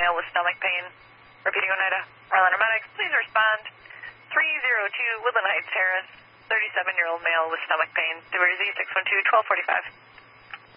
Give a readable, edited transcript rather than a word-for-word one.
male with stomach pain. Repeating Oneida. Marlin Medics, please respond. 302 Woodland Heights Terrace, 37-year-old male with stomach pain. Stewart Z 612-1245.